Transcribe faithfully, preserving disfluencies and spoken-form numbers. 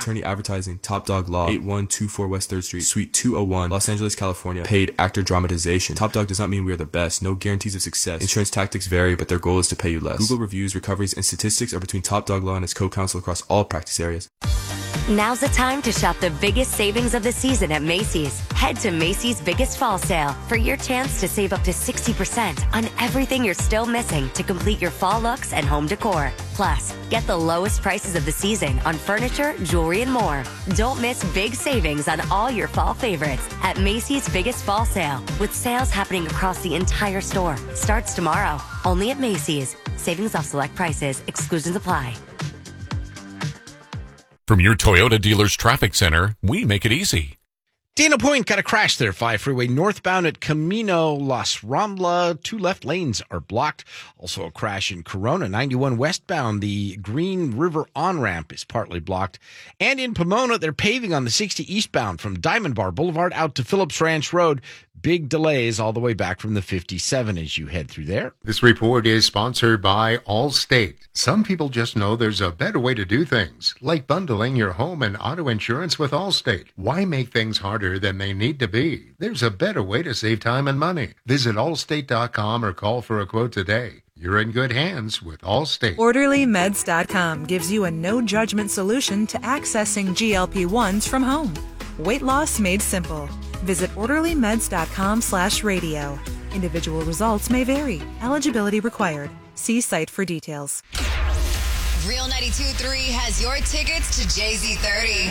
Attorney Advertising, Top Dog Law, eighty-one twenty-four West third Street, Suite two oh one, Los Angeles, California. Paid actor dramatization. Top Dog does not mean we are the best. No guarantees of success. Insurance tactics vary, but their goal is to pay you less. Google reviews, recoveries, and statistics are between Top Dog Law and its co-counsel across all practice areas. Now's the time to shop the biggest savings of the season at Macy's. Head to Macy's Biggest Fall Sale for your chance to save up to sixty percent on everything you're still missing to complete your fall looks and home decor. Plus, get the lowest prices of the season on furniture, jewelry, and more. Don't miss big savings on all your fall favorites at Macy's Biggest Fall Sale, with sales happening across the entire store. Starts tomorrow, only at Macy's. Savings off select prices. Exclusions apply. From your Toyota dealer's traffic center, we make it easy. Dana Point got a crash there. five freeway northbound at Camino Las Rambla. Two left lanes are blocked. Also a crash in Corona. ninety-one westbound, the Green River on-ramp is partly blocked. And in Pomona, they're paving on the sixty eastbound from Diamond Bar Boulevard out to Phillips Ranch Road. Big delays all the way back from the fifty-seven as you head through there. This report is sponsored by Allstate. Some people just know there's a better way to do things, like bundling your home and auto insurance with Allstate. Why make things harder than they need to be? There's a better way to save time and money. Visit allstate dot com or call for a quote today. You're in good hands with Allstate. Orderly Meds dot com gives you a no-judgment solution to accessing G L P ones from home. Weight loss made simple. Visit orderly meds dot com slash radio. Individual results may vary. Eligibility required. See site for details. Real ninety-two point three has your tickets to Jay Z thirty.